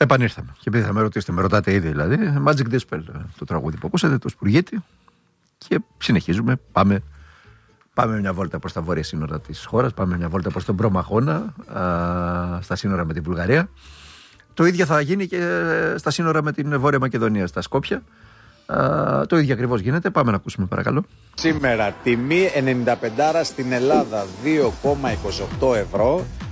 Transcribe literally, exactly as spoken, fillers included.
Επανήρθαμε. Και επειδή θα με ρωτήσετε, με ρωτάτε ήδη δηλαδή, Magic Dispel, το τραγούδι που ακούσατε, το Σπουργίτη. Και συνεχίζουμε. Πάμε, πάμε μια βόλτα προς τα βόρεια σύνορα της χώρας. Πάμε μια βόλτα προς τον Προμαχώνα, α, στα σύνορα με τη Βουλγαρία. Το ίδιο θα γίνει και στα σύνορα με την Βόρεια Μακεδονία, στα Σκόπια. Α, το ίδιο ακριβώς γίνεται. Πάμε να ακούσουμε, παρακαλώ. Σήμερα τιμή ενενήντα πέντε στην Ελλάδα δύο κόμμα είκοσι οκτώ ευρώ.